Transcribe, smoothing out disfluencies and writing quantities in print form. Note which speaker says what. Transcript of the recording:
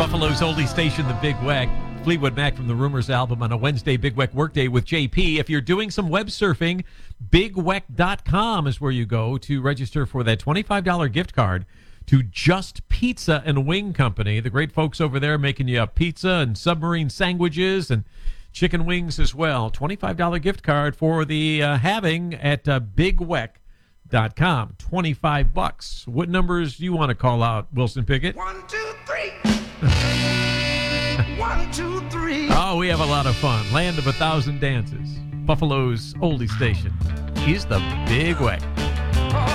Speaker 1: Buffalo's oldie station, the Big Weck. Fleetwood Mac from the Rumors album on a Wednesday, Big Weck Workday with JP. If you're doing some web surfing, bigweck.com is where you go to register for that $25 gift card to Just Pizza and Wing Company. The great folks over there making you pizza and submarine sandwiches and chicken wings as well. $25 gift card for the having at bigweck.com. $25. What numbers do you want to call out, Wilson Pickett?
Speaker 2: 1, 2, 3. 1, 2, 3.
Speaker 1: Oh, we have a lot of fun. Land of 1,000 Dances. Buffalo's oldie station is the Big Weck.